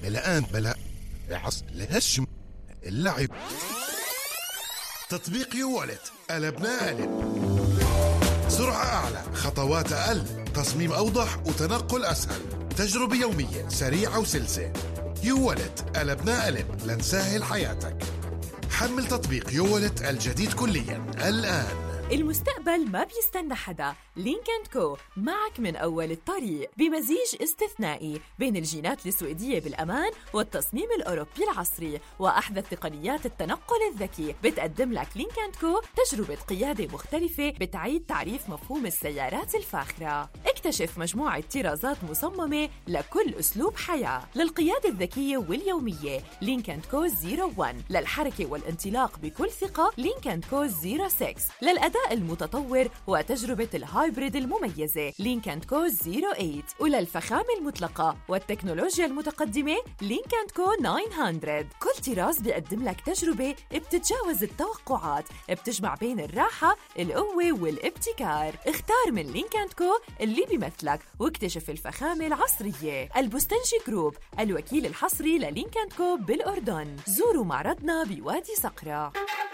الآن بلا عص لهشم اللعب. تطبيق يوالت قلبنا قلب. سرعة أعلى، خطوات أقل، تصميم أوضح وتنقل أسهل، تجربة يومية سريعة وسلسة. يوالت قلبنا قلب لنسهل حياتك. حمل تطبيق يوالت الجديد كلياً الآن. المستقبل ما بيستنى حدا. لينك اند كو معك من أول الطريق بمزيج استثنائي بين الجينات السويدية بالأمان والتصميم الأوروبي العصري وأحدث تقنيات التنقل الذكي. بتقدم لك لينك اند كو تجربة قيادة مختلفة بتعيد تعريف مفهوم السيارات الفاخرة. اكتشف مجموعة طرازات مصممة لكل أسلوب حياة. للقيادة الذكية واليومية لينك اند كو 01، للحركة والانطلاق بكل ثقة لينك اند كو 06، للأداء المتطور وتجربة الهايبريد المميزة لينك اند كو 08، وللفخامة المطلقة والتكنولوجيا المتقدمة لينك اند كو 900. كل طراز بيقدم لك تجربة بتتجاوز التوقعات، بتجمع بين الراحة، القوة والابتكار. اختار من لينك اند كو اللي بيمثلك واكتشف الفخامة العصرية. البستنجي جروب، الوكيل الحصري للينك اند كو بالأردن. زوروا معرضنا بوادي صقرة.